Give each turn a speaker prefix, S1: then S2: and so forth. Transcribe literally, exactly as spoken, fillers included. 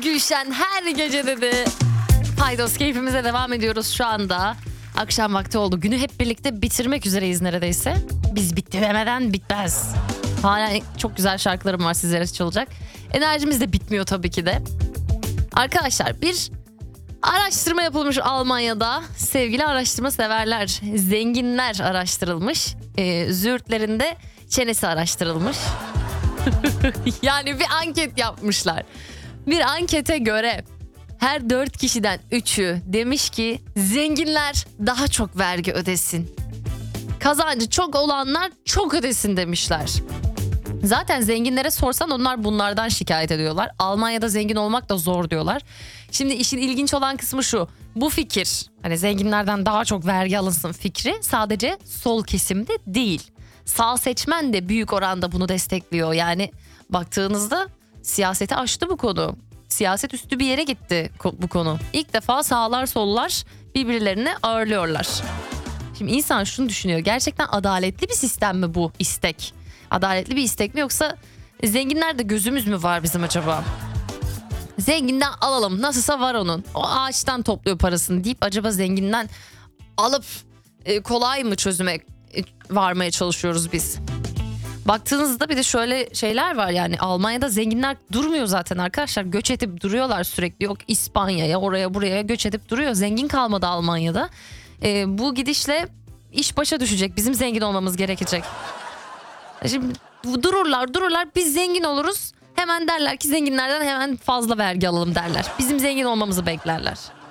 S1: Gülşen her gece dedi. Paydos keyfimize devam ediyoruz şu anda. Akşam vakti oldu. Günü hep birlikte bitirmek üzereyiz neredeyse. Biz bitti demeden bitmez. Hala çok güzel şarkılarım var sizlere çalacak. Enerjimiz de bitmiyor tabii ki de. Arkadaşlar bir araştırma yapılmış Almanya'da. Sevgili araştırma severler, zenginler araştırılmış. Ee, züğürtlerinde çenesi araştırılmış. Yani bir anket yapmışlar. Bir ankete göre her dört kişiden üçü demiş ki zenginler daha çok vergi ödesin. Kazancı çok olanlar çok ödesin demişler. Zaten zenginlere sorsan onlar bunlardan şikayet ediyorlar. Almanya'da zengin olmak da zor diyorlar. Şimdi işin ilginç olan kısmı şu. Bu fikir, hani zenginlerden daha çok vergi alınsın fikri sadece sol kesimde değil. Sağ seçmen de büyük oranda bunu destekliyor. Yani baktığınızda siyaseti aştı bu konu. Siyaset üstü bir yere gitti bu konu. İlk defa sağlar sollar birbirlerini ağırlıyorlar. Şimdi insan şunu düşünüyor. Gerçekten adaletli bir sistem mi bu istek? Adaletli bir istek mi yoksa zenginlerde gözümüz mü var bizim acaba? Zenginden alalım, nasılsa var onun. O ağaçtan topluyor parasını deyip acaba zenginden alıp e, kolay mı çözüme e, varmaya çalışıyoruz biz? Baktığınızda bir de şöyle şeyler var, yani Almanya'da zenginler durmuyor zaten arkadaşlar. Göç edip duruyorlar sürekli. Yok İspanya'ya, oraya buraya göç edip duruyor. Zengin kalmadı Almanya'da. E, bu gidişle iş başa düşecek. Bizim zengin olmamız gerekecek. Şimdi dururlar dururlar biz zengin oluruz. Hemen derler ki zenginlerden hemen fazla vergi alalım derler. Bizim zengin olmamızı beklerler.